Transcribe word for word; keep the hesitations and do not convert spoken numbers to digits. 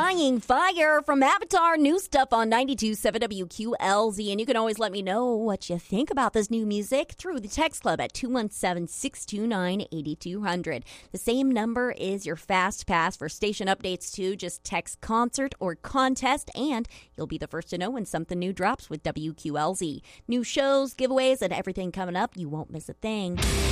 Crying Fire from Avatar. New stuff on ninety-two point seven W Q L Z. And you can always let me know what you think about this new music through the text club at two one seven, six two nine, eight two zero zero. The same number is your fast pass for station updates too. Just text concert or contest and you'll be the first to know when something new drops with W Q L Z. New shows, giveaways, and everything coming up. You won't miss a thing.